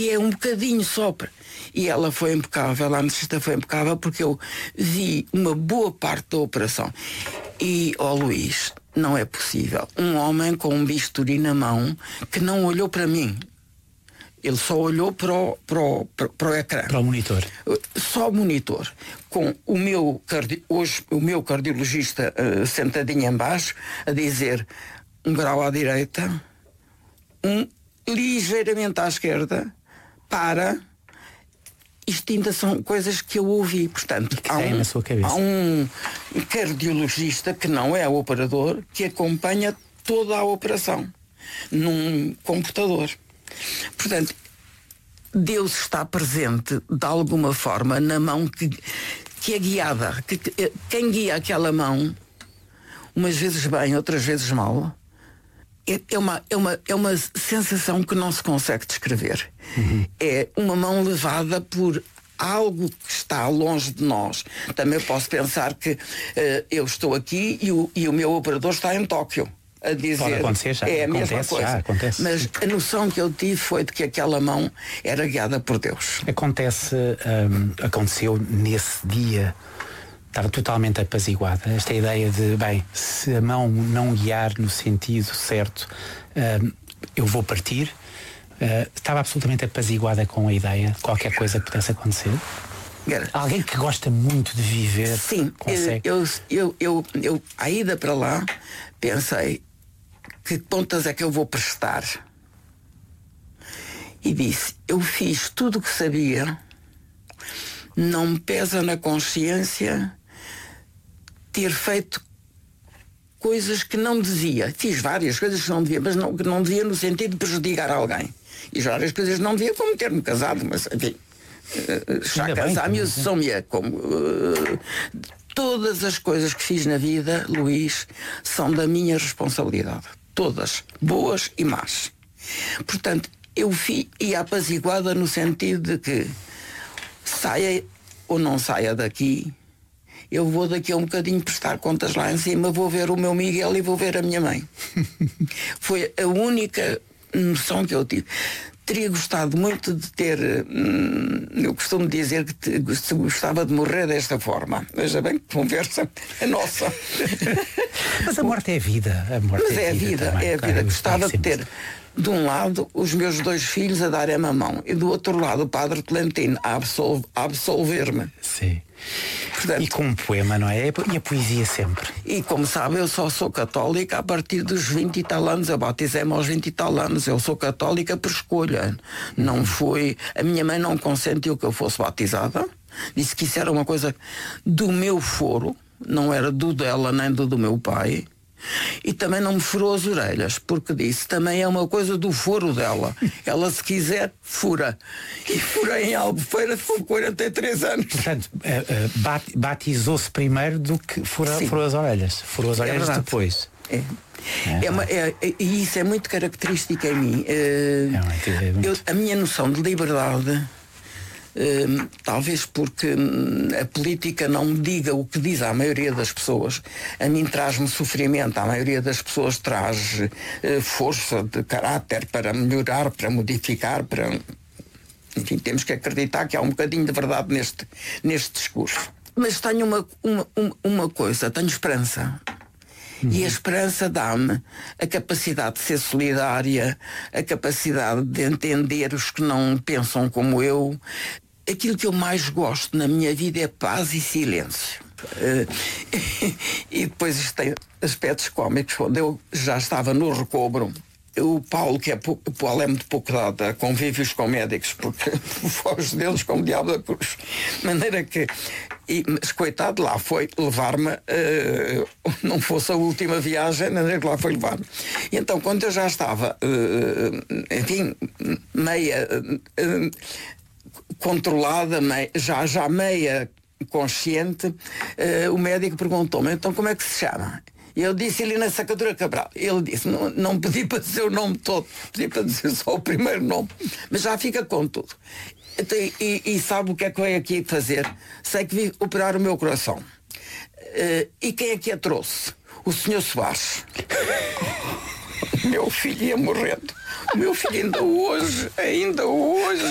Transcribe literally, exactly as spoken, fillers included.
que é um bocadinho só para... E ela foi impecável, a anestesista foi impecável, porque eu vi uma boa parte da operação. E, ó Luís, não é possível. Um homem com um bisturi na mão que não olhou para mim. Ele só olhou para o, para o, para o ecrã. Para o monitor. Só o monitor. Com o meu, cardi... hoje, o meu cardiologista uh, sentadinho em baixo, a dizer um grau à direita, um ligeiramente à esquerda, para... Isto ainda são coisas que eu ouvi. Portanto, que há um, na sua cabeça. há um cardiologista que não é o operador, que acompanha toda a operação num computador. Portanto, Deus está presente de alguma forma na mão que, que é guiada. Que, que, quem guia aquela mão, umas vezes bem, outras vezes mal, é, é, uma, é, uma, é uma sensação que não se consegue descrever. Uhum. É uma mão levada por algo que está longe de nós. Também posso pensar que uh, eu estou aqui e o, e o meu operador está em Tóquio. A dizer, pode acontecer, já é a acontece, mesma coisa. Já acontece. Mas a noção que eu tive foi de que aquela mão era guiada por Deus. Acontece, um, aconteceu nesse dia, estava totalmente apaziguada. Esta ideia de, bem, se a mão não guiar no sentido certo, um, eu vou partir. Uh, estava absolutamente apaziguada com a ideia de qualquer coisa que pudesse acontecer. Alguém que gosta muito de viver. Sim, consegue... eu, eu, eu, eu, à ida para lá, pensei, que contas é que eu vou prestar? E disse, eu fiz tudo o que sabia, não me pesa na consciência ter feito coisas que não devia. Fiz várias coisas que não devia, mas não, que não devia no sentido de prejudicar alguém. E várias coisas não devia, como ter-me casado, mas enfim, uh, já casar-me, são-me como... Uh, todas as coisas que fiz na vida, Luís, são da minha responsabilidade. Todas, boas e más. Portanto, eu fui e apaziguada no sentido de que saia ou não saia daqui, eu vou daqui a um bocadinho prestar contas lá em cima, vou ver o meu Miguel e vou ver a minha mãe. Foi a única noção que eu tive. Teria gostado muito de ter, hum, eu costumo dizer que te, gostava de morrer desta forma. Veja bem, que conversa é nossa. Mas a morte é a vida. A morte Mas é a vida, também, é a vida. Claro, gostava de ter, de um lado, os meus dois filhos a darem-me a mão e do outro lado o Padre Tolentino a, absol a absolver-me. Sim. Portanto, e com um poema, não é? E a poesia sempre. E como sabe, eu só sou católica a partir dos vinte e tal anos. Eu batizei-me aos vinte e tal anos. Eu sou católica por escolha. Não foi... A minha mãe não consentiu que eu fosse batizada. Disse que isso era uma coisa do meu foro. Não era do dela nem do do meu pai. E também não me furou as orelhas, porque disse, também é uma coisa do foro dela. Ela, se quiser, fura. E furei em Albufeira com quarenta e três anos. Portanto, uh, uh, bat batizou-se primeiro do que furou, furou as orelhas. Furou as orelhas é depois. É. É. É uma, é, é, e isso é muito característico em mim. Uh, é, é muito... eu, a minha noção de liberdade... Uh, talvez porque hum, a política não me diga o que diz à maioria das pessoas. A mim traz-me sofrimento, à maioria das pessoas traz uh, força de caráter para melhorar, para modificar, para... Enfim, temos que acreditar que há um bocadinho de verdade neste, neste discurso. Mas tenho uma, uma, uma coisa, tenho esperança. Uhum. E a esperança dá-me a capacidade de ser solidária, a capacidade de entender os que não pensam como eu. Aquilo que eu mais gosto na minha vida é paz e silêncio. Uh, e depois isto tem aspectos cómicos. Quando eu já estava no recobro, o Paulo, que é, o Paulo é muito pouco dado a convívios com médicos, porque foge deles como diabo da cruz. De maneira que, e, mas coitado, lá foi levar-me, uh, não fosse a última viagem, de maneira que lá foi levar-me. E então, quando eu já estava, uh, enfim, meia uh, controlada, meia, já, já meia consciente, uh, o médico perguntou-me, então como é que se chama? Eu disse Helena Sacadura Cabral. Ele disse, não, não pedi para dizer o nome todo, pedi para dizer só o primeiro nome, mas já fica com tudo. E, e, e sabe o que é que veio aqui fazer? Sei que vim operar o meu coração. Uh, e quem é que a trouxe? O senhor Soares. Meu filho ia morrendo. O meu filho ainda hoje, ainda hoje